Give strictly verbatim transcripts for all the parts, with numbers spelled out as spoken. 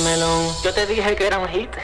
melón. Yo te dije que era un hit.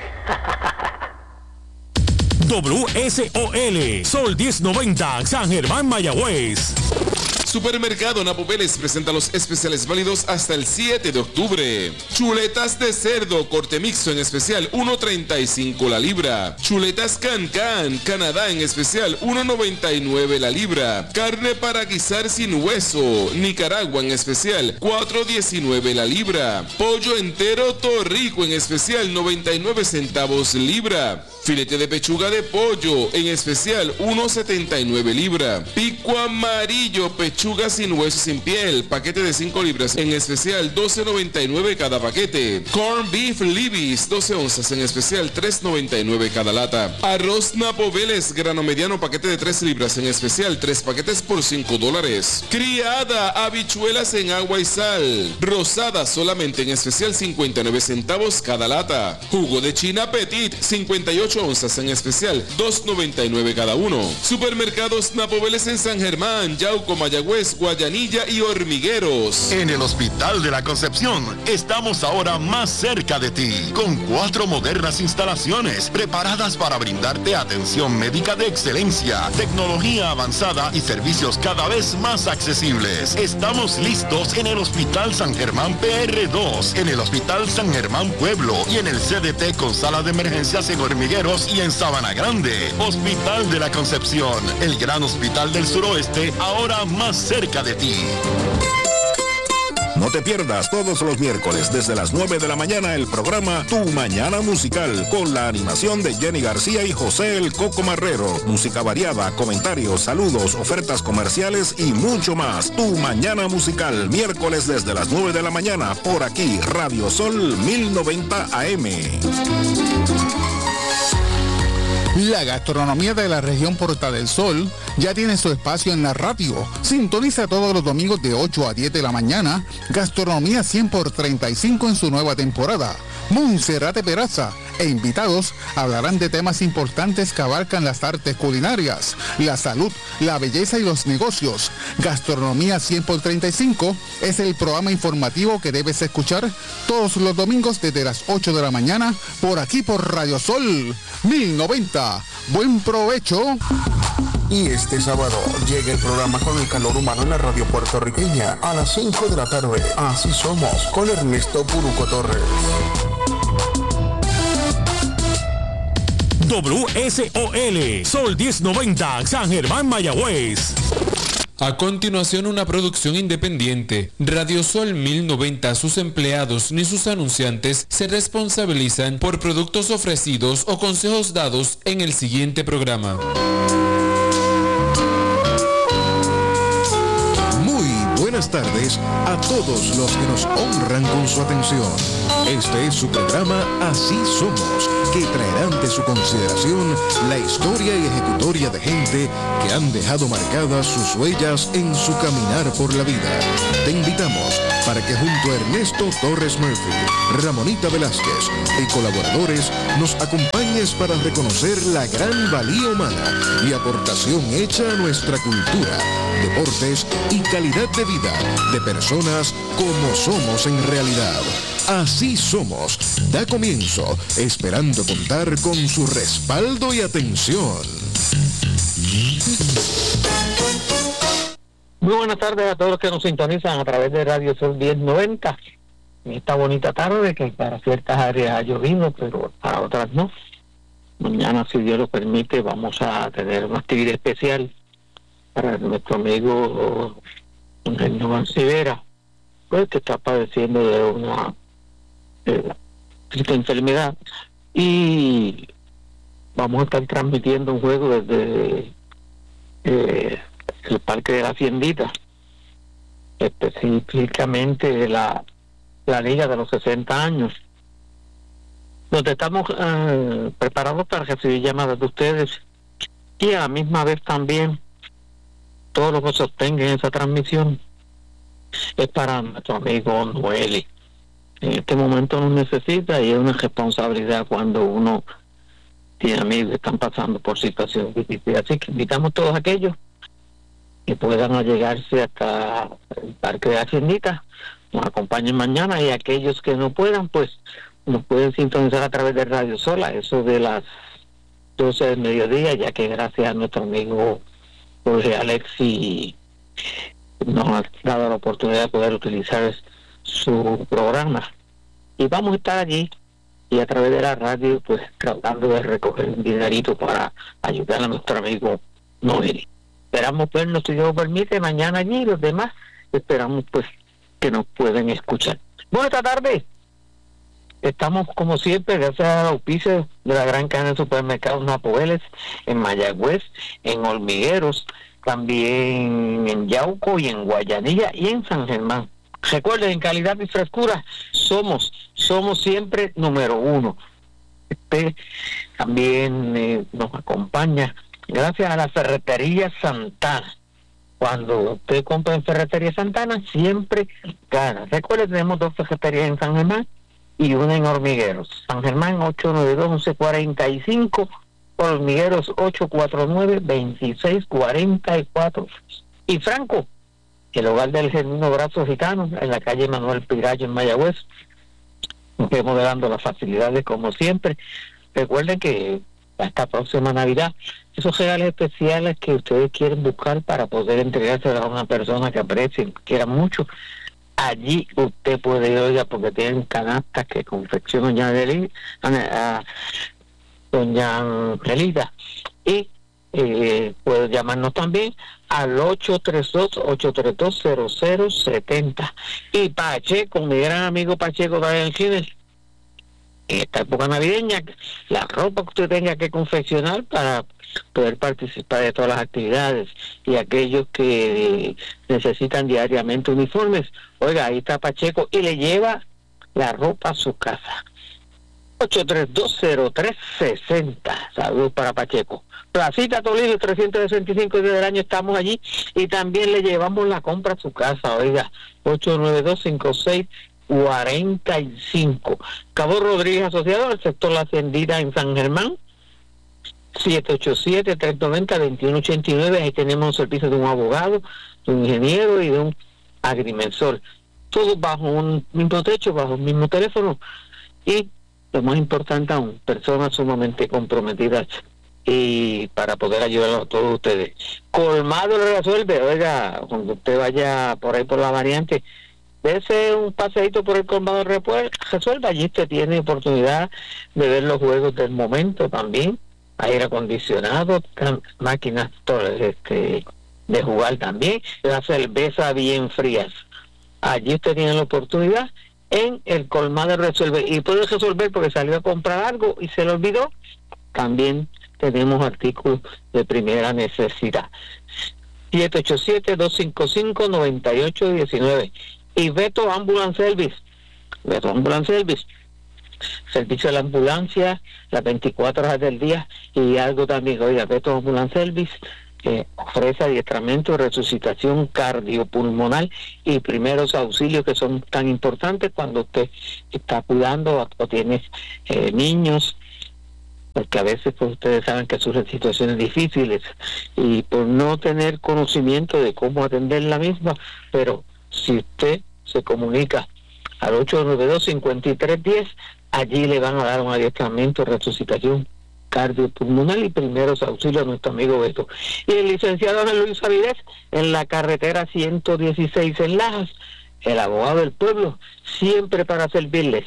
W S O L, Sol diez noventa, San Germán, Mayagüez. Supermercado Napo Vélez presenta los especiales válidos hasta el siete de octubre. Chuletas de cerdo, corte mixto en especial, uno treinta y cinco la libra. Chuletas Can Can, Canadá en especial, uno noventa y nueve la libra. Carne para guisar sin hueso, Nicaragua en especial, cuatro diecinueve la libra. Pollo entero Torrico en especial, noventa y nueve centavos libra. Filete de pechuga de pollo en especial, uno setenta y nueve libra. Pico amarillo, pechuga sin hueso sin piel, paquete de cinco libras en especial, doce noventa y nueve cada paquete. Corn Beef Libby's, doce onzas en especial, tres noventa y nueve cada lata. Arroz Napo Vélez, grano mediano, paquete de tres libras en especial, tres paquetes por cinco dólares. Criada, habichuelas en agua y sal, rosada solamente en especial, cincuenta y nueve centavos cada lata. Jugo de China Petit, cincuenta y ocho onzas en especial, dos noventa y nueve cada uno. Supermercados Napo Vélez en San Germán, Yauco, Mayagüez, Guayanilla y Hormigueros. En el Hospital de la Concepción estamos ahora más cerca de ti, con cuatro modernas instalaciones preparadas para brindarte atención médica de excelencia, tecnología avanzada y servicios cada vez más accesibles. Estamos listos en el Hospital San Germán P R dos, en el Hospital San Germán Pueblo y en el C D T con sala de emergencias en Hormigueros y en Sabana Grande. Hospital de la Concepción, el gran hospital del suroeste, ahora más cerca de ti. No te pierdas todos los miércoles desde las nueve de la mañana el programa Tu Mañana Musical con la animación de Jenny García y José el Coco Marrero. Música variada, comentarios, saludos, ofertas comerciales y mucho más. Tu Mañana Musical, miércoles desde las nueve de la mañana por aquí, Radio Sol mil noventa A M. La gastronomía de la región Puerta del Sol ya tiene su espacio en la radio. Sintoniza todos los domingos de ocho a diez de la mañana. Gastronomía cien por treinta y cinco en su nueva temporada. Monserrate Peraza e invitados hablarán de temas importantes que abarcan las artes culinarias, la salud, la belleza y los negocios. Gastronomía cien por treinta y cinco es el programa informativo que debes escuchar todos los domingos desde las ocho de la mañana por aquí por Radio Sol mil noventa. Buen provecho. Y este sábado llega el programa con el calor humano en la radio puertorriqueña a las cinco de la tarde. Así somos, con Ernesto Puruco Torres. W S O L, Sol diez noventa, San Germán, Mayagüez. A continuación, una producción independiente. Radio Sol mil noventa, sus empleados ni sus anunciantes se responsabilizan por productos ofrecidos o consejos dados en el siguiente programa. Muy buenas tardes a todos los que nos honran con su atención. Este es su programa Así Somos, que traerá ante su consideración la historia y ejecutoria de gente que han dejado marcadas sus huellas en su caminar por la vida. Te invitamos para que junto a Ernesto Torres Murphy, Ramonita Velázquez y colaboradores nos acompañes para reconocer la gran valía humana y aportación hecha a nuestra cultura, deportes y calidad de vida de personas como somos en realidad. Así somos. Da comienzo, esperando contar con su respaldo y atención. Muy buenas tardes a todos los que nos sintonizan a través de Radio Sol diez noventa. En esta bonita tarde que para ciertas áreas ha llovido, pero para otras no. Mañana, si Dios lo permite, vamos a tener una actividad especial para nuestro amigo Novan Rivera, pues que está padeciendo de una eh, triste enfermedad, y vamos a estar transmitiendo un juego desde eh, el Parque de la Haciendita, específicamente la, la Liga de los sesenta años, donde estamos eh, preparados para recibir llamadas de ustedes y a la misma vez también todo lo que se obtenga en esa transmisión es para nuestro amigo Noeli. En este momento nos necesita y es una responsabilidad cuando uno tiene amigos que están pasando por situaciones difíciles. Así que invitamos a todos aquellos que puedan allegarse hasta el Parque de Haciendita, nos acompañen mañana, y aquellos que no puedan, pues nos pueden sintonizar a través de Radio Sola, eso de las doce del mediodía, ya que gracias a nuestro amigo Jorge Alexi nos ha dado la oportunidad de poder utilizar su programa. Y vamos a estar allí y a través de la radio, pues tratando de recoger un dinerito para ayudar a nuestro amigo Noel. Esperamos vernos, si Dios permite, mañana allí. Los demás esperamos pues que nos pueden escuchar. Bueno, esta tarde estamos como siempre gracias al auspicio de la gran cadena de supermercados Napoveles en Mayagüez, en Hormigueros, también en Yauco y en Guayanilla y en San Germán. Recuerden, en calidad y frescura somos, somos siempre número uno. Este también eh, nos acompaña gracias a la Ferretería Santana. Cuando usted compra en Ferretería Santana, siempre gana. Recuerden, tenemos dos ferreterías en San Germán y una en Hormigueros. San Germán ocho nueve dos, once cuarenta y cinco, Hormigueros ocho cuatro nueve, veintiséis cuarenta y cuatro. Y Franco, el hogar del genuino brazo gitano, en la calle Manuel Pirayo en Mayagüez, remodelando las facilidades como siempre. Recuerden que esta próxima Navidad, esos regalos especiales que ustedes quieren buscar para poder entregárselo a una persona que aprecien, que quiera mucho, allí usted puede ir, oiga, porque tienen canastas que confecciona doña Angelita, a doña Angelita, y eh, puede llamarnos también al ocho tres dos, ocho tres dos, cero cero siete cero. Y Pacheco, mi gran amigo Pacheco, Brian Kiner, en esta época navideña, la ropa que usted tenga que confeccionar para poder participar de todas las actividades, y aquellos que necesitan diariamente uniformes, oiga, ahí está Pacheco y le lleva la ropa a su casa. ocho tres dos, cero tres seis cero. Saludos para Pacheco. Placita Toledo, trescientos sesenta y cinco días del año estamos allí, y también le llevamos la compra a su casa, oiga, ocho nueve dos, cinco seis cuarenta y cinco. Cabo Rodríguez Asociado, el sector La Ascendida en San Germán, siete ocho siete, tres nueve cero, dos uno ocho nueve. Ahí tenemos un servicio de un abogado, de un ingeniero y de un agrimensor, todos bajo un mismo techo, bajo un mismo teléfono, y lo más importante aún, personas sumamente comprometidas y para poder ayudar a todos ustedes. Colmado le resuelve, oiga, cuando usted vaya por ahí por la variante, dése un paseíto por el Colmado resuelve, allí usted tiene oportunidad de ver los juegos del momento también, aire acondicionado, máquinas este, de jugar también, la cerveza bien frías. Allí usted tiene la oportunidad en el Colmado resuelve, y puede resolver porque salió a comprar algo y se le olvidó. También tenemos artículos de primera necesidad. siete ocho siete, dos cinco cinco, nueve ocho uno nueve. Y Beto Ambulance Service. Beto Ambulance Service. Servicio de la ambulancia las veinticuatro horas del día, y algo también, oiga, Beto Ambulance Service eh, ofrece adiestramiento, resucitación cardiopulmonar y primeros auxilios, que son tan importantes cuando usted está cuidando o, o tiene eh, niños, porque a veces pues ustedes saben que surgen situaciones difíciles y por no tener conocimiento de cómo atender la misma, pero si usted se comunica al ocho nueve dos, cinco tres uno cero, allí le van a dar un adiestramiento, resucitación cardiopulmonar y primeros auxilios a nuestro amigo Beto. Y el licenciado Ángel Luis Avilés, en la carretera ciento dieciséis en Lajas, el abogado del pueblo, siempre para servirles.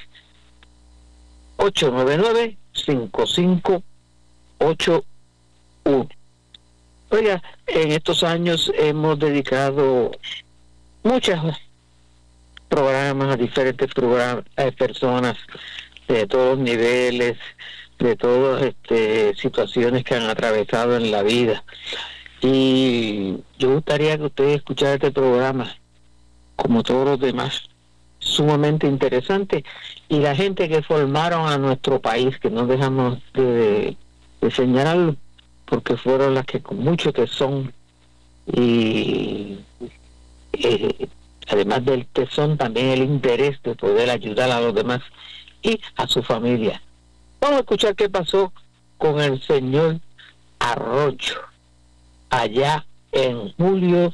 ocho nueve nueve, cinco cinco ocho uno. Oiga, en estos años hemos dedicado muchos programas a diferentes programas, a personas de todos los niveles, de todas este, situaciones que han atravesado en la vida. Y yo gustaría que ustedes escucharan este programa, como todos los demás, sumamente interesante, y la gente que formaron a nuestro país, que no dejamos de, de señalarlo, porque fueron las que con mucho tesón y eh, además del tesón, también el interés de poder ayudar a los demás y a su familia. Vamos a escuchar qué pasó con el señor Arroyo allá en julio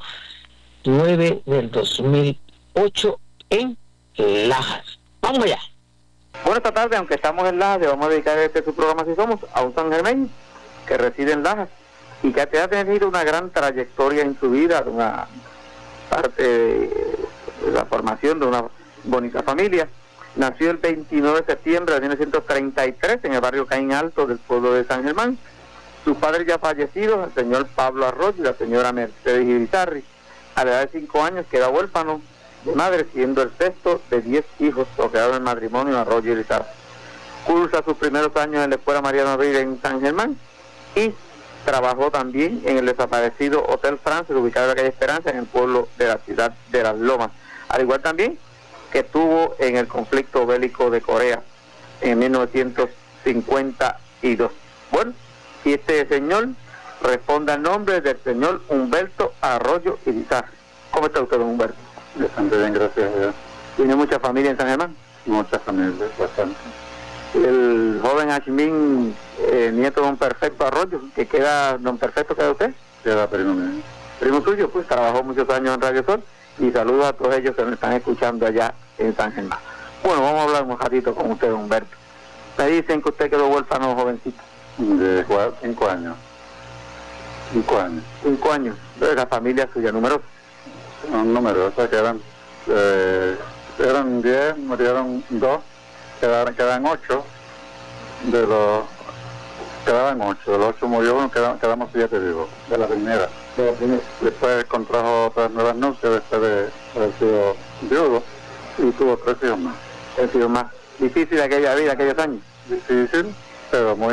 nueve del dos mil ocho en Lajas. Vamos allá. Bueno, esta tarde, aunque estamos en Lajas, le vamos a dedicar este su programa Si Somos a un sangermeño que reside en Lajas y que ha tenido una gran trayectoria en su vida, una parte de la formación de una bonita familia. Nació el veintinueve de septiembre de mil novecientos treinta y tres en el barrio Caín Alto del pueblo de San Germán. Sus padres ya fallecidos, el señor Pablo Arroyo y la señora Mercedes Irizarry. A la edad de cinco años queda huérfano de madre, siendo el sexto de diez hijos procreados en matrimonio Arroyo y Irizarry. Cursa sus primeros años en la Escuela Mariano Abril en San Germán y trabajó también en el desaparecido Hotel Francia, ubicado en la calle Esperanza, en el pueblo de la ciudad de Las Lomas. Al igual también que estuvo en el conflicto bélico de Corea en mil novecientos cincuenta y dos. Bueno, y este señor responde al nombre del señor Humberto Arroyo Irizarry. ¿Cómo está usted, don Humberto? Bastante bien, gracias a Dios. ¿Tiene mucha familia en San Germán? Muchas familias, bastante. El joven Ashmin, eh, nieto de don Perfecto Arroyo, que queda, don Perfecto, ¿queda usted? Queda primo mío. Primo suyo, pues trabajó muchos años en Radio Sol. Y saludos a todos ellos que me están escuchando allá en San Germán. Bueno, vamos a hablar un ratito con usted, Humberto. Me dicen que usted quedó huérfano jovencito. De cuatro, cinco años. Cinco años. Cinco años. De la familia suya, numerosa. Son numerosas, que eran, eh, eran diez, murieron dos, quedaron, quedan ocho. De los, quedaban ocho, de los ocho murió uno, quedamos, quedamos siete vivos, de la primera. Después contrajo otras nuevas nupcias después de haber sido viudo y tuvo tres hijos más. Tres hijos más. Difícil aquella vida, aquellos años. Difícil, pero muy...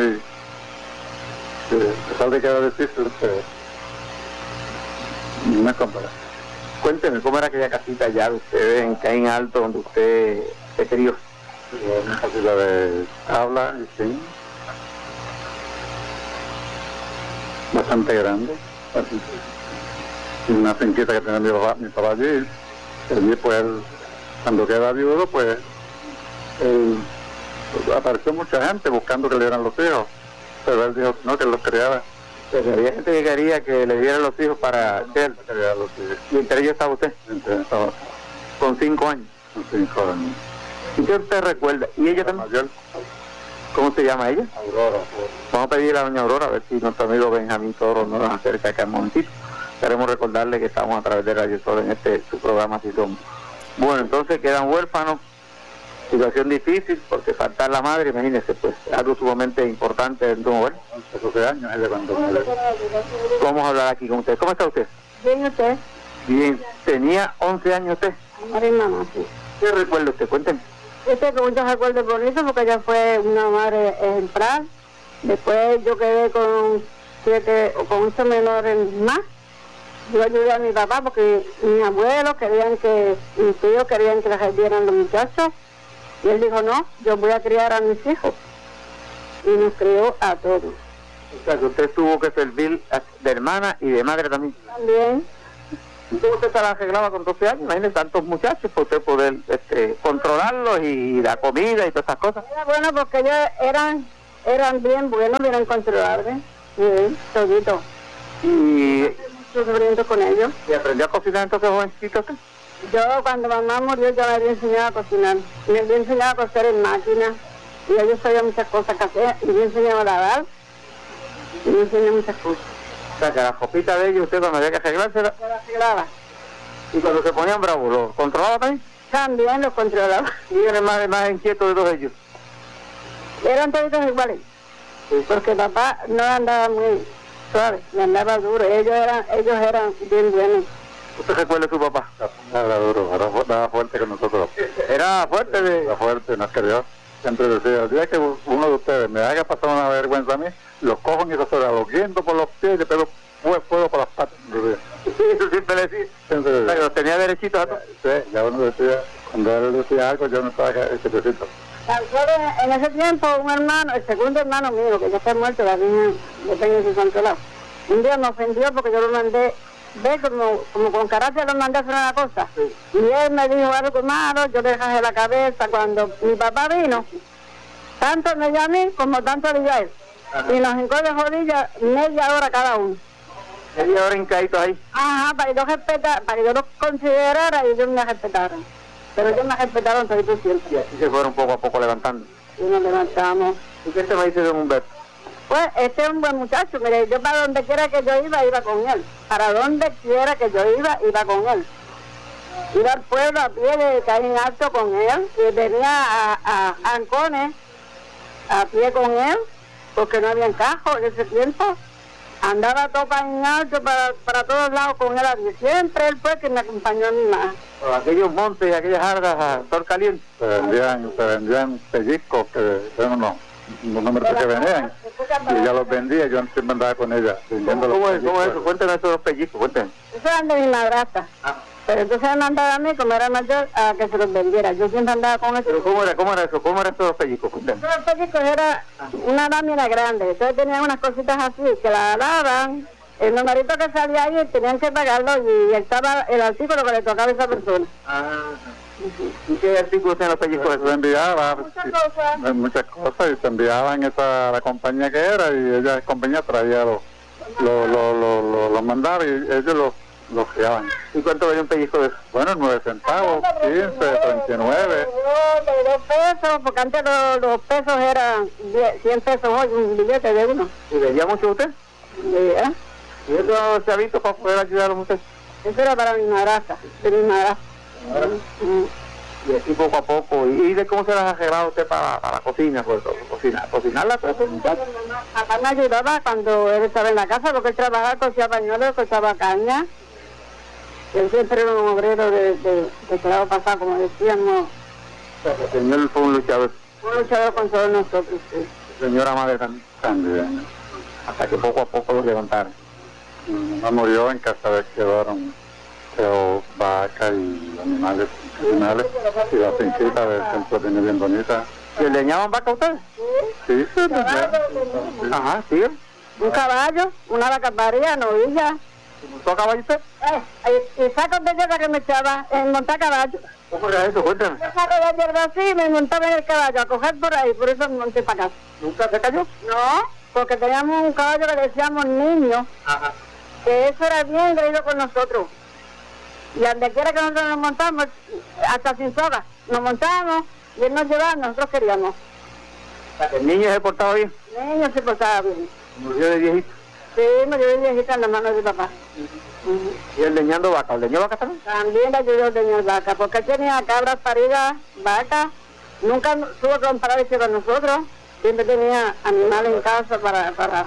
A pesar de que era difícil, pero no es comparable. Cuénteme, ¿cómo era aquella casita allá de ustedes en Caín Alto donde usted se crió? Una casita de tabla y zinc, bastante grande. Una finquita que tenía mi papá, mi papá allí, allí pues él, cuando queda viudo, pues él, apareció mucha gente buscando que le dieran los hijos, pero él dijo no, que los criara. Pero había gente que quería que le dieran los hijos para él. Los hijos. ¿Y entre ellos estaba usted? Entre estaba. Con cinco años. Con cinco años. ¿Y qué usted recuerda? ¿Y ella también? Mayor. ¿Cómo se llama ella? Aurora. Vamos a pedirle a doña Aurora a ver si nuestro amigo Benjamín Toro nos acerca acá un momentito. Queremos recordarle que estamos a través de Radio Sol en este su programa Si Somos. Bueno, entonces quedan huérfanos, situación difícil porque faltar la madre, imagínese, pues algo sumamente importante en tu mujer. doce años es de cuando murió. Vamos a hablar aquí con usted. ¿Cómo está usted? Bien, ¿usted? Bien. ¿Tenía once años usted? Madre y mamá, sí. ¿Qué recuerda usted? Cuénteme. Este con muchos recuerdos bonitos porque ella fue una madre ejemplar. Después yo quedé con siete o con ocho menores más. Yo ayudé a mi papá porque mis abuelos querían que, mis tíos querían que les dieran los muchachos. Y él dijo, no, yo voy a criar a mis hijos. Y nos crió a todos. O sea, que usted tuvo que servir de hermana y de madre también. También. ¿Y cómo usted se la arreglaba con doce años? Imagínese tantos muchachos para usted poder este, controlarlos y la comida y todas esas cosas. Era bueno porque ellos eran, eran bien buenos, eran controlables. Sí, todito. Y... sufriendo con ellos. ¿Y aprendió a cocinar entonces jovencito usted? Yo cuando mamá murió ya me había enseñado a cocinar. Me había enseñado a coser en máquina. Y yo sabía muchas cosas que hacer. Y me enseñaba a lavar. Y me enseñó muchas cosas. O sea, que la copita de ellos usted cuando había que arreglársela... Se la arreglaba. Y cuando se ponían bravos, ¿lo controlaba también? También lo controlaba. ¿Y era el más, más inquieto de todos ellos? Eran todos iguales. Sí. Porque papá no andaba muy suave, le andaba duro. Ellos eran, ellos eran bien buenos. ¿Usted recuerda a su papá? Era duro, era, era fuerte con nosotros. Era fuerte de... Era fuerte, nos querió. Siempre decía, el día que uno de ustedes me haga pasar una vergüenza a mí, los cojo y los los guiendo por los pies y le pego fuego por las patas. Sí, eso siempre le decía. Siempre le decía. Los tenía derechitos a todos. Sí, ya uno decía, cuando él decía algo, yo no estaba quietecito. En ese tiempo, un hermano, el segundo hermano mío, que ya está muerto, la niña de Peña y Santo, un día me ofendió porque yo lo mandé, ve, como, como con carácter lo mandé a hacer una cosa. Sí. Y él me dijo algo malo, yo le dejé la cabeza. Cuando mi papá vino, tanto me dio a mí como tanto le dio a él. Ajá. Y nos hincó de rodillas media hora cada uno. Media hora hincaditos ahí. Ajá, para que yo respetara, para que yo los considerara y ellos me respetaran. Pero ellos me respetaron todo siempre. Y así se fueron poco a poco levantando. Y nos levantamos. ¿Y qué se me dice de Humberto? Pues este es un buen muchacho, mire, yo para donde quiera que yo iba, iba con él. Para donde quiera que yo iba, iba con él. Iba al pueblo a pie de Caín Alto con él, y venía a, a, a Ancones a pie con él, porque no había encajo en ese tiempo. Andaba todo Caín Alto para, para todos lados con él a pie. Siempre él fue quien me acompañó a mi mamá. Por aquellos montes y aquellas ardas a sol caliente. Se vendían, se vendían pellizcos que eran unos, unos números que venían. Y ella los vendía, yo antes andaba con ella vendiendo los ¿Cómo es, pellizcos. ¿Cómo es eso? Cuéntanos eso de los pellizcos, cuéntanos. Eso eran de mi madrastra. Ah. Pero entonces me mandaba a mí, como era mayor, a que se los vendiera. Yo siempre andaba con eso. ¿Pero cómo era, cómo era eso? ¿Cómo eran esos pellizcos? Cuéntanos. Los pellizcos era una lámina grande. Entonces tenían unas cositas así que la daban. El numerito que salía ahí tenían que pagarlo y estaba el artículo que le tocaba a esa persona. Ah. ¿Y qué artículos tenían los pellizcos? Se enviaba Muchas cosas. muchas cosas y se enviaban esa la compañía que era y ella la compañía traía los lo, lo, lo, lo, lo mandaba y ellos los los criaban. ¿Y cuánto venía un pellizco de eso? Bueno, nueve centavos, quince, treinta y nueve. De dos pesos, porque antes los, los pesos eran diez, cien pesos hoy, un billete de uno. ¿Y vendía mucho usted? ¿Eh? ¿Y eso se ha visto para poder ayudar a los muchachos? Eso era para mi madrastra, de mi madrastra. Y así poco a poco. ¿Y de cómo se las ha arreglado usted para, para la cocina? Pues, cocinar, cocinarla todo eso. Papá me ayudaba cuando él estaba en la casa, porque él trabajaba, cosía pañuelos, cosía caña. Él siempre era un obrero de, de, de clavo pasado, como decíamos. El señor fue un luchador. Un luchador con todos nosotros, sí. Señora madre también. Hasta que poco a poco los levantaron. Mi mamá murió en casa de quedaron quedó vaca y animales animales y la finquita del centro tiene bien bonita. ¿Y leñaban vaca ustedes? Sí, sí, sí. Ajá, sí. Un caballo, una vaca paría, novilla. ¿Montó a caballo usted? Eh, y sacos de hierba que me echaba en montar caballo. ¿Cómo era eso? Cuéntame. Saco de hierba así y me montaba en el caballo a coger por ahí, por eso me monté para acá. ¿Nunca se cayó? No, porque teníamos un caballo que le decíamos niño. Ajá. Que eso era bien creído con nosotros. Y donde quiera que nosotros nos montamos, hasta sin soga, nos montábamos y él nos llevaba, nosotros queríamos. O sea, que el niño se portaba bien. El niño se portaba bien. Murió de viejito. Sí, murió de viejita en las manos de papá. Uh-huh. ¿Y él leñando vaca? ¿Leñó vaca también? También le ayudó a leñar vaca, porque él tenía cabras paridas, vacas. Nunca tuvo que compararse con nosotros. Siempre tenía animales en casa para... para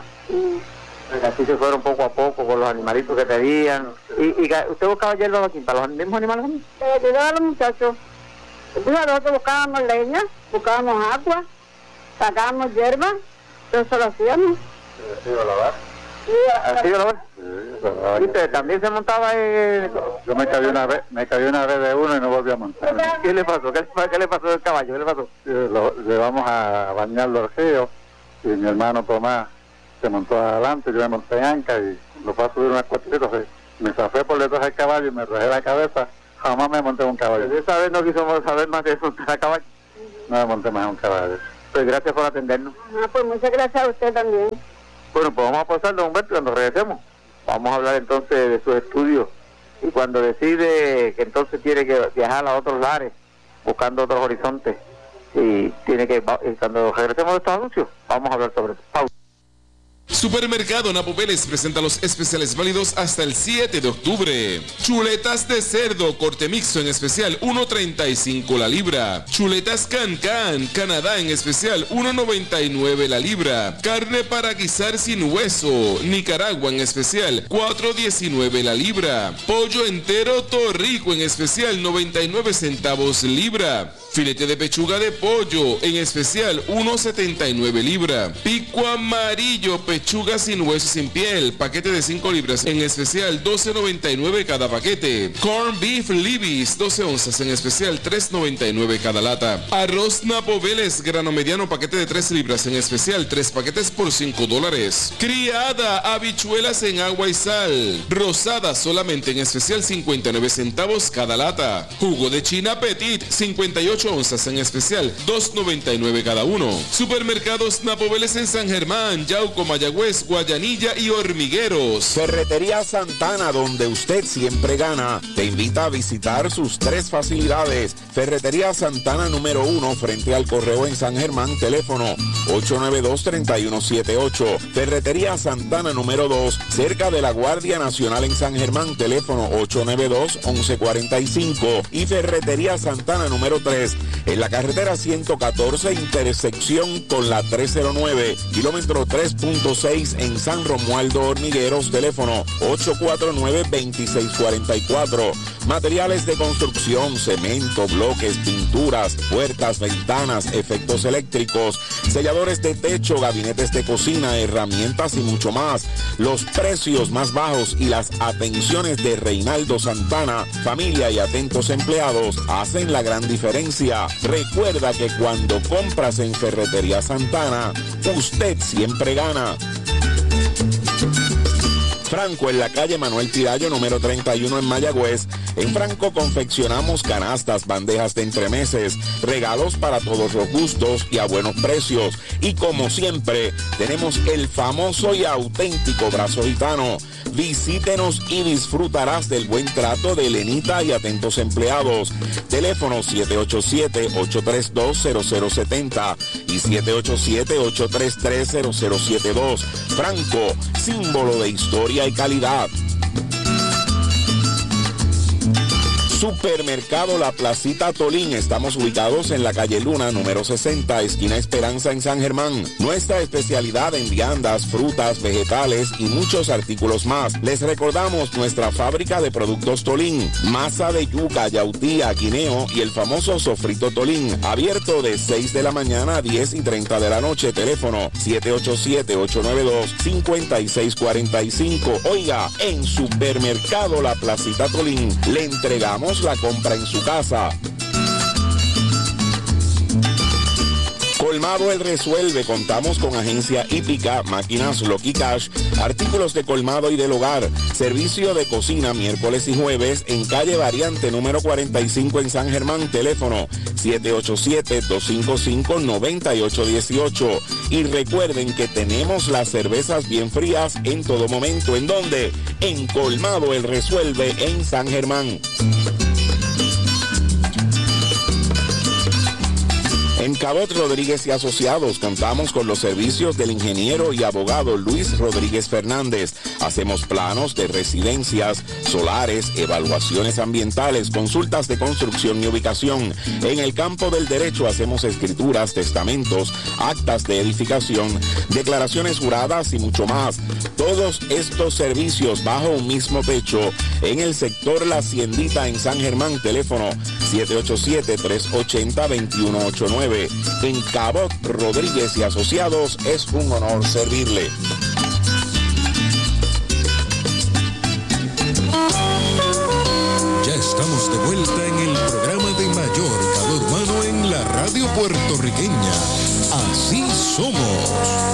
Así se fueron poco a poco con los animalitos que tenían. ¿Y, y usted buscaba hierba aquí para los mismos animales también? Le ayudaba a los muchachos. Entonces nosotros buscábamos leña, buscábamos agua, sacábamos hierba, todo eso lo hacíamos. ¿Sí iba a lavar? Sí, ¿Así iba a lavar? Sí, ¿Y usted también se montaba en...? Yo me caí una vez, me caí una vez de uno y no volví a montar. ¿Qué le pasó? ¿Qué, qué le pasó al caballo? ¿Qué le pasó? Lo llevamos a bañarlo al río y mi hermano Tomás se montó adelante, yo me monté en anca y lo fue a subir unas cuatritos. Me zafé por detrás del caballo y me rajé la cabeza. Jamás me monté en un caballo. ¿Esa vez no quiso saber más de eso a caballo? No me monté más en un caballo. Pues gracias por atendernos. Ah, pues muchas gracias a usted también. Bueno, pues vamos a pasar, don Humberto, cuando regresemos. Vamos a hablar entonces de sus estudios. Y cuando decide que entonces tiene que viajar a otros lares, buscando otros horizontes, y tiene que, y cuando regresemos de estos anuncios, vamos a hablar sobre eso. Pausa. Supermercado Napo Vélez presenta los especiales válidos hasta el siete de octubre. Chuletas de cerdo corte mixto en especial uno treinta y cinco la libra. Chuletas Can Can Canadá en especial uno noventa y nueve la libra. Carne para guisar sin hueso Nicaragua en especial cuatro diecinueve la libra. Pollo entero Torrico en especial noventa y nueve centavos libra. Filete de pechuga de pollo en especial uno setenta y nueve libra. Pico amarillo pechuga sin hueso sin piel, paquete de cinco libras en especial doce noventa y nueve cada paquete. Corn beef Libby's doce onzas en especial tres noventa y nueve cada lata. Arroz Napo Vélez grano mediano paquete de tres libras en especial tres paquetes por cinco dólares. Criada habichuelas en agua y sal, rosada solamente en especial cincuenta y nueve centavos cada lata. Jugo de China Petit cincuenta y ocho ocho onzas en especial, dos noventa y nueve cada uno. Supermercados Napoveles en San Germán, Yauco, Mayagüez, Guayanilla y Hormigueros. Ferretería Santana, donde usted siempre gana, te invita a visitar sus tres facilidades. Ferretería Santana número uno, frente al Correo en San Germán, teléfono ocho nueve dos, tres uno siete ocho. Ferretería Santana número dos, cerca de la Guardia Nacional en San Germán, teléfono ocho nueve dos, once cuarenta y cinco. Y Ferretería Santana número tres, en la carretera ciento catorce, intersección con la trescientos nueve, kilómetro tres punto seis en San Romualdo, Hormigueros, teléfono ocho cuatro nueve, dos seis cuatro cuatro. Materiales de construcción, cemento, bloques, pinturas, puertas, ventanas, efectos eléctricos, selladores de techo, gabinetes de cocina, herramientas y mucho más. Los precios más bajos y las atenciones de Reinaldo Santana, familia y atentos empleados hacen la gran diferencia. Recuerda que cuando compras en Ferretería Santana, usted siempre gana. Franco, en la calle Manuel Tirayo, número treinta y uno en Mayagüez. En Franco confeccionamos canastas, bandejas de entremeses, regalos para todos los gustos y a buenos precios. Y como siempre, tenemos el famoso y auténtico brazo gitano. Visítenos y disfrutarás del buen trato de Elenita y atentos empleados. Teléfono siete ocho siete, ocho tres dos, cero cero siete cero y siete ocho siete, ocho tres tres, cero cero siete dos. Franco, símbolo de historia y calidad. Supermercado La Placita Tolín. Estamos ubicados en la calle Luna, número sesenta, esquina Esperanza en San Germán. Nuestra especialidad en viandas, frutas, vegetales y muchos artículos más. Les recordamos nuestra fábrica de productos Tolín. Masa de yuca, yautía, guineo y el famoso sofrito Tolín. Abierto de seis de la mañana a diez y treinta de la noche. Teléfono siete ocho siete, ocho nueve dos, cinco seis cuatro cinco. Oiga, en Supermercado La Placita Tolín le entregamos la compra en su casa. Colmado El Resuelve. Contamos con agencia hípica, máquinas Lucky Cash, artículos de colmado y del hogar, servicio de cocina miércoles y jueves en calle Variante número cuarenta y cinco en San Germán. Teléfono siete ocho siete, dos cinco cinco, nueve ocho uno ocho. Y recuerden que tenemos las cervezas bien frías en todo momento. ¿En dónde? En Colmado El Resuelve en San Germán. En Cabot Rodríguez y Asociados contamos con los servicios del ingeniero y abogado Luis Rodríguez Fernández. Hacemos planos de residencias, solares, evaluaciones ambientales, consultas de construcción y ubicación. En el campo del derecho hacemos escrituras, testamentos, actas de edificación, declaraciones juradas y mucho más. Todos estos servicios bajo un mismo techo en el sector La Haciendita en San Germán. Teléfono siete ocho siete, tres ocho cero, dos uno ocho nueve. En Cabot Rodríguez y Asociados es un honor servirle. Ya estamos de vuelta en el programa de mayor calor humano en la radio puertorriqueña. Así somos.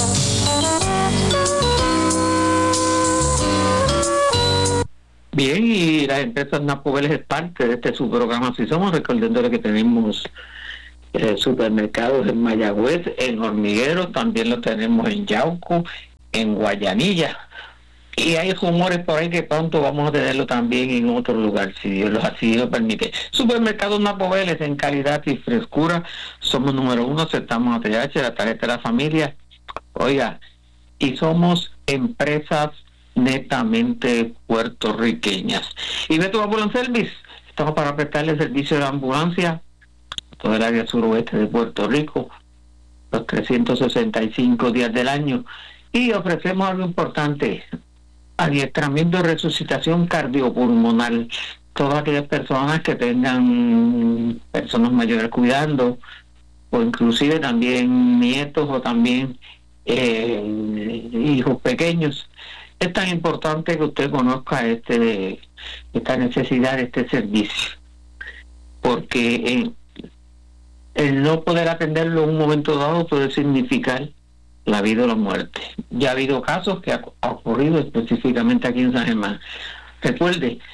Bien, y las empresas Napoveles es parte de este su programa Así Somos, recordándole que tenemos eh, supermercados en Mayagüez, en Hormigueros, también lo tenemos en Yauco, en Guayanilla, y hay rumores por ahí que pronto vamos a tenerlo también en otro lugar, si Dios los así lo permite. Supermercados Napoveles, en calidad y frescura, somos número uno, aceptamos A T H, la tarjeta de la familia, oiga, y somos empresas netamente puertorriqueñas. Y Beto Ambulance Service, estamos para prestarle servicio de ambulancia a todo el área suroeste de Puerto Rico, los trescientos sesenta y cinco días del año, y ofrecemos algo importante: adiestramiento de resucitación cardiopulmonar. Todas aquellas personas que tengan personas mayores cuidando, o inclusive también nietos, o también eh, hijos pequeños. Es tan importante que usted conozca este esta necesidad de este servicio, porque eh, el no poder atenderlo en un momento dado puede significar la vida o la muerte. Ya ha habido casos que ha, ha ocurrido específicamente aquí en San Germán. Recuerde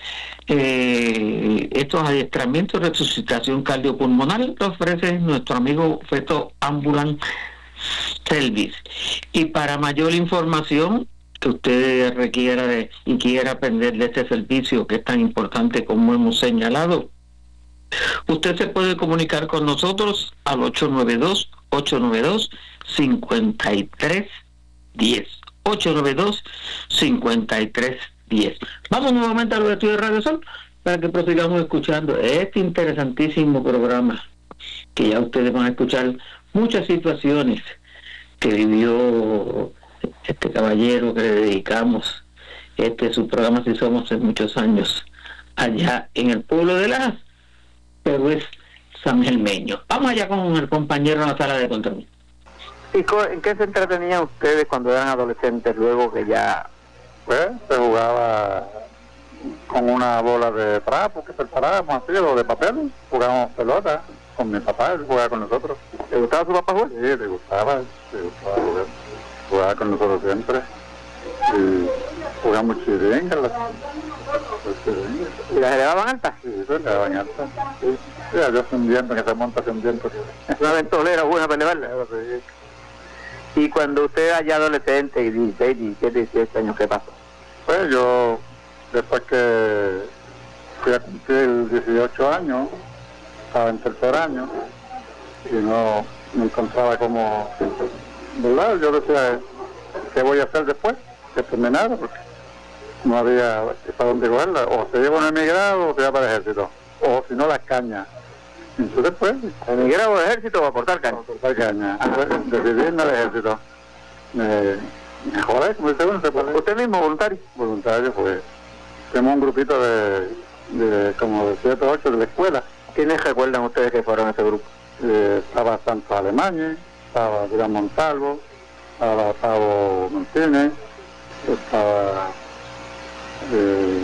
Eh, estos adiestramientos de resucitación cardiopulmonar lo ofrece nuestro amigo Feto Ambulance Service. Y para mayor información que usted requiera de, y quiera aprender de este servicio que es tan importante como hemos señalado, usted se puede comunicar con nosotros al ocho nueve dos, ocho nueve dos, cinco tres uno cero. ocho nueve dos, cinco tres uno cero. Vamos nuevamente a los estudios de Radio Sol para que prosigamos escuchando este interesantísimo programa, que ya ustedes van a escuchar muchas situaciones que vivió este caballero que le dedicamos este su programa Si Somos en muchos años allá en el pueblo de Lajas, pero es San Germeño. Vamos allá con el compañero en la sala de control. ¿Y en qué se entretenían ustedes cuando eran adolescentes luego que ya...? Pues se jugaba con una bola de trapo que preparábamos así, o de papel, jugábamos pelota con mi papá, él jugaba con nosotros. ¿Le gustaba su papá jugar? Sí, le gustaba, le gustaba jugar, jugaba con nosotros siempre. Y jugamos chiringa, las, las chiringas. ¿Y las elevaban altas? Sí, se elevaban altas. Sí, sí, yo soy un viento, que se monta hacia un viento. Una ventolera buena para elevarla. Sí. Y cuando usted era ya adolescente, y dieciséis, diecisiete, dieciocho años, ¿qué pasó? Pues yo, después que fui a cumplir dieciocho años, estaba en tercer año, y no me encontraba como, ¿verdad? Yo decía, ¿qué voy a hacer después de terminar? Porque no había para dónde cogerla, o se iba a un emigrado o se iba para el ejército, o si no las cañas. Entonces pues, ¿emigrado al ejército o a cortar caña? A cortar caña. Entonces, decidí irme al ejército. Me, me jodé, como dice uno, se puede. ¿Usted mismo, voluntario? Voluntario, pues. Fuimos un grupito de, de como de siete o ocho de la escuela. ¿Quiénes recuerdan ustedes que fueron a ese grupo? Eh, estaba Santos Alemañez, estaba Adrián Montalvo, estaba Pablo Martínez, estaba eh,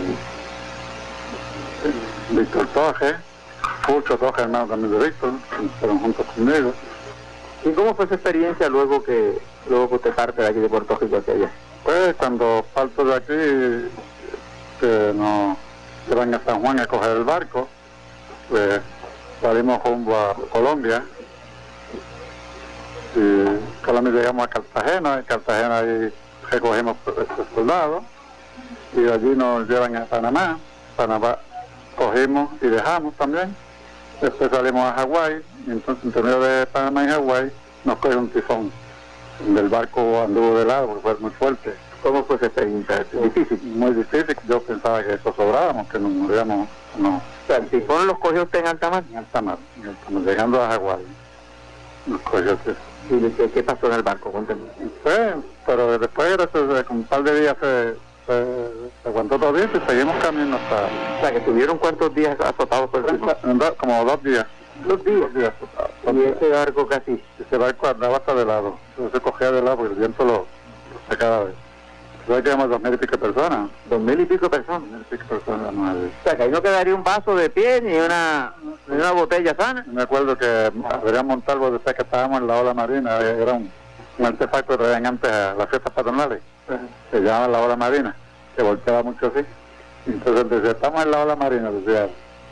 Víctor Toje, Pucho Toje, hermano también de Víctor, fueron juntos conmigo. ¿Y cómo fue esa experiencia luego que luego que usted parte de aquí de Puerto Rico hacia allá? Pues cuando parto de aquí, que nos llevan a San Juan a coger el barco, pues salimos rumbo a Colombia, y Colombia llegamos a Cartagena, en Cartagena ahí recogimos estos soldados, y de allí nos llevan a Panamá, Panamá cogimos y dejamos también, después salimos a Hawái, y entonces entre medio de Panamá y Hawái nos coge un tifón, del barco anduvo de lado porque fue muy fuerte. ¿Cómo fue esa experiencia? Difícil, muy difícil, yo pensaba que eso sobrábamos, que nos moríamos, no. O sea, el tifón los cogió usted en alta mar. En alta mar, en alta mar, llegando a Hawái. Nos cogió usted. ¿Y qué, qué pasó en el barco? Cuéntame. Sí, pero después, de un par de días, se, se, se aguantó todo bien y seguimos caminando hasta... O sea, que tuvieron cuántos días azotados por el tifón? Como dos días. ¿Dos días? Dos días azotados. ¿Y ese barco casi? Ese barco andaba hasta de lado. Entonces se cogía de lado porque el viento lo, lo sacaba de... Entonces quedamos dos mil y pico personas. ¿Dos mil y pico personas? Dos mil y pico personas, no hay. O sea, que ahí no quedaría un vaso de pie ni una, ni una botella sana. Me acuerdo que Adrián Montalvo decía que estábamos en la ola marina, era un, un artefacto que traían antes a las fiestas patronales, se llamaba la ola marina, que volteaba mucho así. Entonces decía, estamos en la ola marina, decía.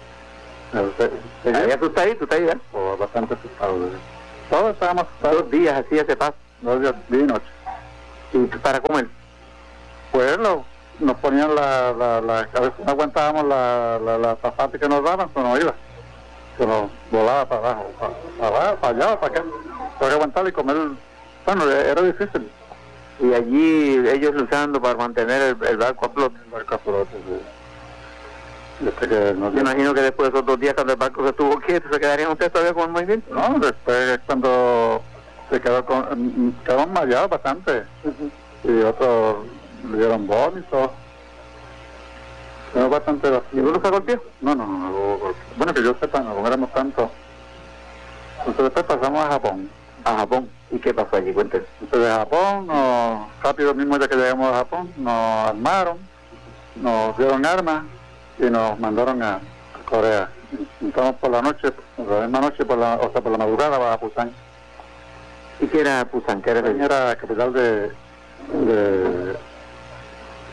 ¿Ahí asustadito, tú estás ahí, ¿verdad? O bastante asustado. Decía. Todos estábamos asustados. Dos días así ese paso. Dos días, día y noche. ¿Y para comer? Pues lo, nos ponían la, la, la, a veces no aguantábamos la, la, la zafate que nos daban, pues nos iba, que nos volaba para abajo, para, para abajo, para allá, para acá, para que aguantar y comer, bueno, era difícil. Y allí ellos luchando para mantener el, el barco a flote. El barco a flote, sí. Desde que nos Me imagino que después de esos dos días cuando el barco se estuvo quieto, ¿se quedarían ustedes todavía con el movimiento? No, después cuando se quedó con, quedamos mareados bastante, uh-huh. Y otros le dieron vómitos. Era bastante vacío. ¿Y uno se golpeó? No, no, no, no. Bueno, que yo sepa, no comiéramos tanto. Entonces después pasamos a Japón. ¿A Japón? ¿Y qué pasó allí? Cuéntenme. Entonces de Japón, nos, rápido mismo ya que llegamos a Japón, nos armaron, nos dieron armas y nos mandaron a Corea. Entramos por la noche, por la misma noche, por la, o sea, por la madrugada a Busan. ¿Y qué era Busan? ¿Qué era? Era la capital de... de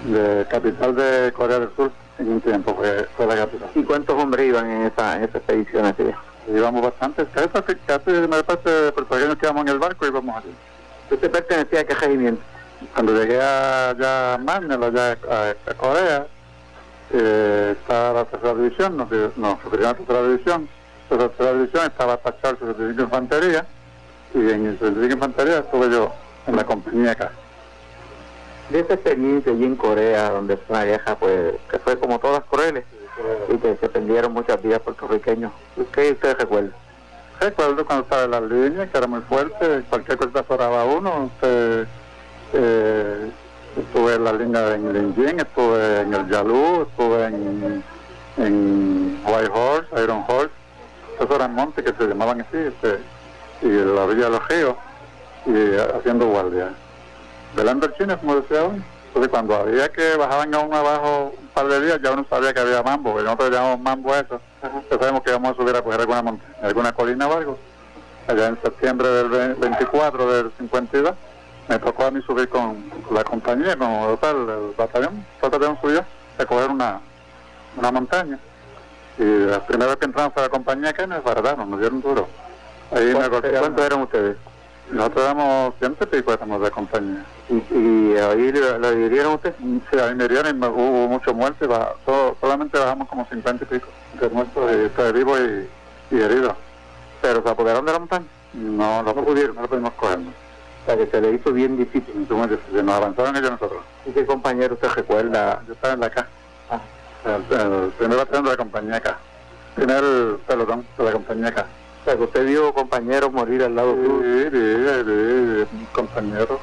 de capital de Corea del Sur. En un tiempo fue, fue la capital. ¿Y cuántos hombres iban en esa, en esa expedición así? Íbamos bastantes, casi, casi la mayor parte de puertorriqueños que íbamos en el barco íbamos allí. ¿Usted pertenecía a qué regimiento? Cuando llegué allá a Manel, allá a, a Corea, eh, estaba la tercera división, no, no la tercera división, la tercera división estaba tachado el setenta y cinco Infantería, y en el setenta y cinco Infantería estuve yo en la compañía acá. De esa experiencia allí en Corea, donde fue una guerra pues, que fue como todas crueles, y que se perdieron muchas vidas puertorriqueños, ¿qué usted recuerda? Recuerdo cuando estaba en las líneas, que era muy fuerte, cualquier cosa atoraba uno. Usted, eh, estuve en la línea de Linjin, estuve en el Yalu, estuve en, en White Horse, Iron Horse, esos eran montes que se llamaban así, este, y en la orilla de los ríos, y haciendo guardia. Velando el chino, como decía uno. Entonces cuando había que bajaban aún abajo un par de días, ya uno sabía que había mambo, que nosotros llamamos mambo a eso. Ya sabemos que íbamos a subir a coger alguna montaña, alguna colina o algo. Allá en septiembre del veinticuatro del cincuenta y dos, me tocó a mí subir con, con la compañía, con o sea, el, el batallón. El batallón subió a coger una, una montaña. Y la primera vez que entramos a la compañía que nos desbarataron, nos dieron duro. Ahí ¿Cuántos, ¿Cuántos eran ustedes? Nosotros éramos ciento y pico éramos de compañía. ¿Y, y ahí le, le hirieron usted? Sí, ahí me hirieron y hubo muchos muertos. Baja, todo, solamente bajamos como cincuenta y pico de muertos, de vivos y, y heridos. ¿Pero se apoderaron de la montaña? No, no, no pudieron, no lo pudimos cogernos. O sea, que se le hizo bien difícil. Muy difícil, nos avanzaron ellos nosotros. ¿Y qué compañero usted recuerda? Yo estaba en la K. Ah. El, el primer batallón de la compañía K. Primer pelotón de la compañía K. O sea, que usted vio compañeros morir al lado suyo. Sí, sí, sí, sí, compañeros.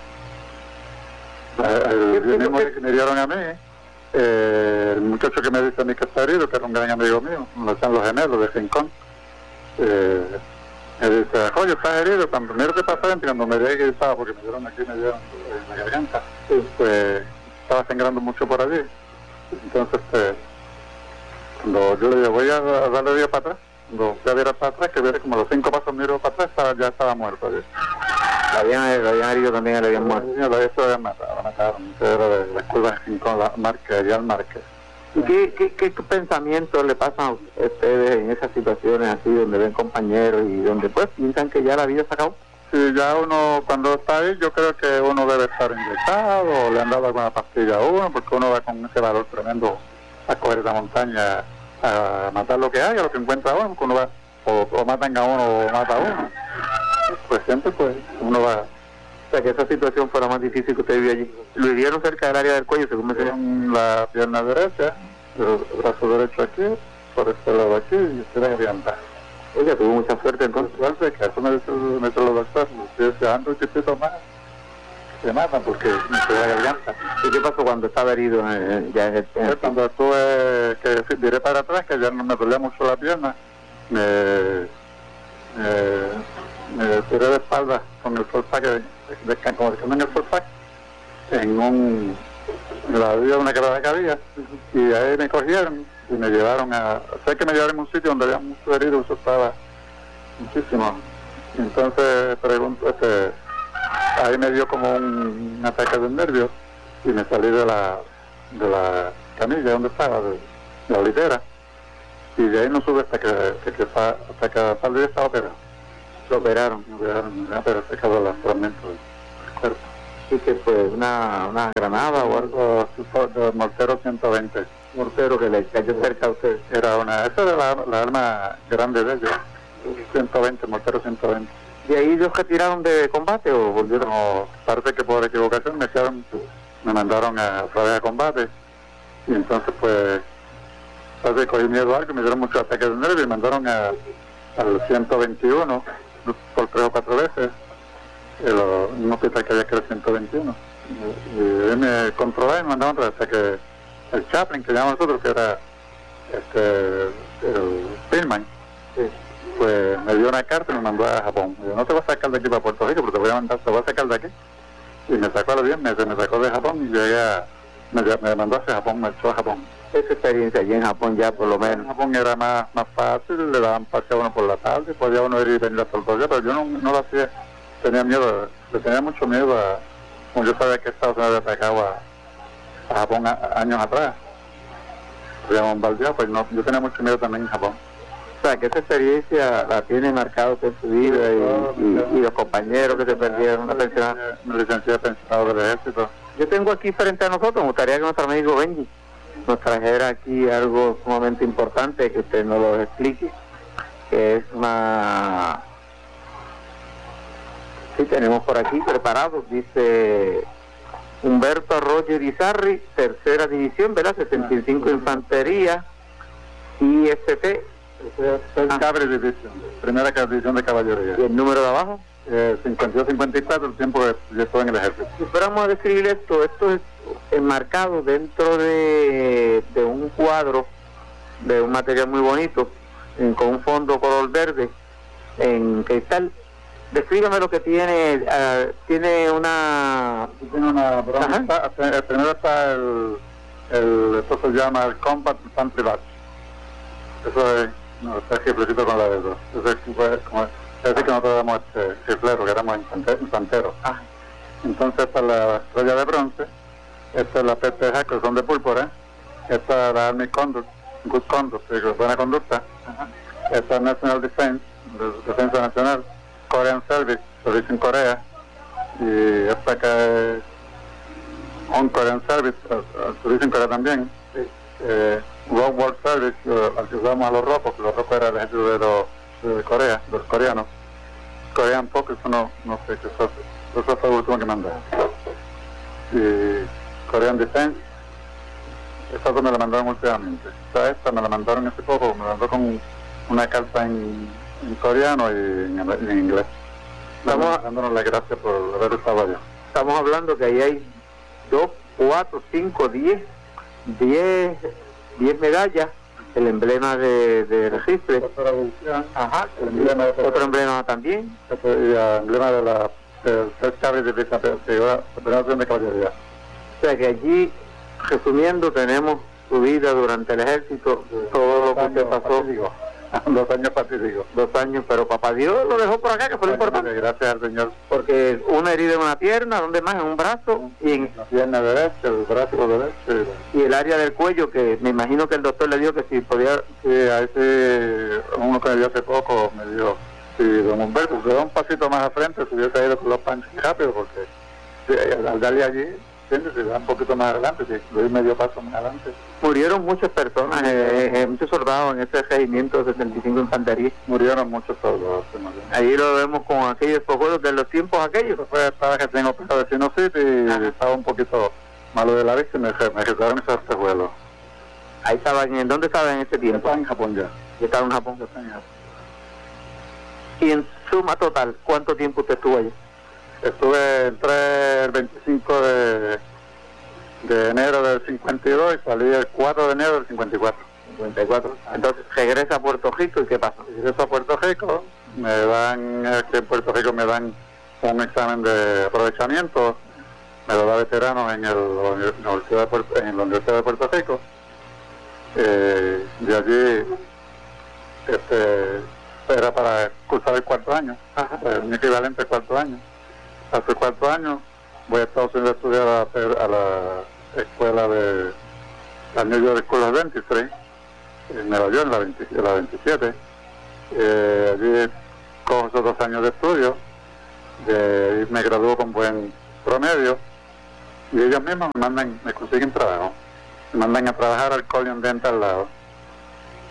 El mismo que me dieron a mí, eh, el muchacho que me dice a mí que está herido, que era un gran amigo mío, lo decían los gemelos de Rincón, eh, me dice, oye, ¿estás herido? Cuando miro que pasaba, cuando me llegué que estaba, porque me dieron aquí, me dieron en la garganta, pues estaba sangrando mucho por allí. Entonces, eh, cuando yo le digo, voy a darle día para atrás, cuando fui a ver para atrás, que viera como los cinco pasos miro para atrás, estaba, ya estaba muerto. ¿Sí? La habían, la habían herido también, le habían muerto. Sí, la eso habían matado, la mataron. Era de la escuela de Rincón, la Márquez, allá al Márquez. ¿Y qué, qué, qué pensamientos le pasan a ustedes en esas situaciones así, donde ven compañeros y donde pues piensan que ya la vida se acabó? Sí, ya uno, cuando está ahí, yo creo que uno debe estar inyectado, o le han dado alguna pastilla a uno, porque uno va con ese valor tremendo a coger esa montaña, a matar lo que haya, lo que encuentra uno, porque uno va, o, o matan a uno o mata a uno. Pues siempre, pues, uno va. O sea, que esa situación fue la más difícil que usted vivió allí. Lo hirieron cerca del área del cuello, según me decía. La pierna derecha, el brazo derecho aquí, por este lado aquí, y usted la garganta. Oye, tuvo mucha suerte entonces. Suerte, que eso me dice los doctores, estoy deseando un chipito más. Se matan porque me quedé la garganta. ¿Y qué pasó cuando estaba herido en, ya en el tiempo? Cuando estuve, que diré para atrás, que ya no me dolía mucho la pierna, me, me, me tiré de espalda con el solpac, de, de, como que en el solpac, en un, en la vida de una quebrada que había, y ahí me cogieron y me llevaron a, sé que me llevaron a un sitio donde había muchos heridos, eso estaba muchísimo. Y entonces pregunto, este, ahí me dio como un, un ataque de nervios y me salí de la de la camilla donde estaba, de, de la litera, y de ahí no sube hasta que, que, que hasta que salí estaba operado. Lo operaron, me operaron, pero se quedó los fragmentos del cuerpo. ¿Y qué fue? ¿Una, una granada o algo? De mortero ciento veinte. Mortero que le cayó cerca a usted. Era una, esa era la, la arma grande de ellos, ciento veinte, mortero ciento veinte. ¿Y ahí ellos retiraron de combate o volvieron? No, parece que por equivocación me echaron, me mandaron a otra vez a combate, y entonces pues parece que cogí miedo a algo, me dieron muchos ataques de nervios y me mandaron a, al ciento veintiuno por tres o cuatro veces, en un hospital que había que era el ciento veintiuno, y, y me controlaron y me mandaron hasta que el chaplain, que llamamos nosotros, que era este el Pillman, sí, pues me dio una carta y me mandó a Japón. Me dijo, no te voy a sacar de aquí para Puerto Rico, pero te voy a mandar, te voy a sacar de aquí. Y me sacó a los diez meses, me sacó de Japón y llegué a, me, me mandó hacia Japón, me echó a Japón. Esa experiencia allí en Japón ya por lo menos. En Japón era más, más fácil, le daban pase a uno por la tarde, podía uno ir y venir hasta el otro día, pero yo no, no lo hacía, tenía miedo, le tenía mucho miedo a, como yo sabía que Estados Unidos había atacado a, a Japón a, a años atrás. Había bombardeado, pues no, yo tenía mucho miedo también en Japón. O sea, que esta experiencia la tiene marcado usted en su vida y, y, y los compañeros que se perdieron. Una pensionada. Me licencié de pensionado del ejército. Yo tengo aquí frente a nosotros, me gustaría que nuestro amigo Benji nos trajera aquí algo sumamente importante, que usted nos lo explique, que es una... Sí, tenemos por aquí preparados, dice Humberto Arroyo Irizarry, tercera división, ¿verdad? setenta y cinco Infantería, I S T. Ah. Cavalry Division, primera división de caballería. ¿Y el número de abajo? Eh, cincuenta y dos cincuenta y cuatro, el tiempo que yo estuve en el ejército. Si fuéramos a describir esto, esto es enmarcado dentro de, de un cuadro de un material muy bonito, en, con un fondo color verde, en cristal. Descríbame lo que tiene. Uh, tiene una... Tiene una... Está, el primero está el, el... Esto se llama el Combat Infantry Badge. Eso es... No, está el riflecito con la dedo. Eso es como... Es decir, que nosotros éramos este, rifleros, que éramos infanteros. Ah. Entonces, esta es la estrella de bronce, esta es la P T G, que son de púrpura, esta es la Army Conduct, Good Conduct, que es buena conducta, ajá. Esta es National Defense, de, Defensa Nacional, Korean Service, servicio en Corea, y esta que es On Korean Service, servicio en Corea también, sí. eh, Road War Service, uh, al que usamos a los rojos, que los rojos era el ejército de los de Corea, de los coreanos. Corean poco, eso no, no sé qué eso, eso fue lo último que mandé. Y Korean Defense, esa dos me la mandaron últimamente. O sea, esta me la mandaron hace poco, me la mandó con una carta en, en coreano y en, en inglés. Estamos dándonos las gracias por haber estado allá. Estamos hablando que ahí hay dos, cuatro, cinco, diez, diez, diez medallas. El emblema de, de registro. Ajá, el emblema de otro emblema también. El emblema de la First Cavalry de de caballería. O sea que allí, resumiendo, tenemos su vida durante el ejército, todo lo que usted pasó. Dos años pacíficos. Dos años, pero papá Dios lo dejó por acá, que fue lo importante. Gracias al Señor. Porque una herida en una pierna, ¿dónde más? En un brazo. Y en la pierna derecha, el brazo derecho. Y el área del cuello, que me imagino que el doctor le dijo que si podía... Sí, a ese, uno que me dio hace poco, me dijo, si don Humberto se da un pasito más a frente, se hubiese ido con los panches rápido, porque sí, al darle allí, ¿entiendes? Se da un poquito más adelante, si doy medio paso más adelante. Murieron muchas personas, eh, eh, muchos soldados en ese regimiento de setenta y cinco Infantería. Murieron muchos soldados. Ahí lo vemos con aquellos espejuelos de los tiempos aquellos. Fue estaba que tengo operado de sinusitis y ajá. Estaba un poquito malo de la vista y me, me quedaron esos espejuelos. Ahí estaban, ¿en dónde estaban en ese tiempo? Estaba en Japón ya. ¿Y estaba en Japón? Estaba en Japón. Y en suma total, ¿cuánto tiempo usted estuvo allí? Estuve entre el veinticinco de... de enero del cincuenta y dos y salí el cuatro de enero del cincuenta y cuatro. cincuenta y cuatro. Entonces regresa a Puerto Rico y ¿qué pasa? Regreso a Puerto Rico, me dan, aquí en Puerto Rico me dan un examen de aprovechamiento, me lo da veterano en, el, en, la, Universidad de Puerto, en la Universidad de Puerto Rico. Eh, de allí este, era para cursar el cuarto año, eh, mi equivalente al cuarto año. Hace cuarto años voy a Estados Unidos a estudiar a, a la escuela de la New York School of Dentistry en Nueva York, la, veinte, la veintisiete. Eh, allí cojo esos dos años de estudio, de, me graduó con buen promedio y ellos mismos me mandan, me consiguen trabajo, me mandan a trabajar al Collion Dental Lab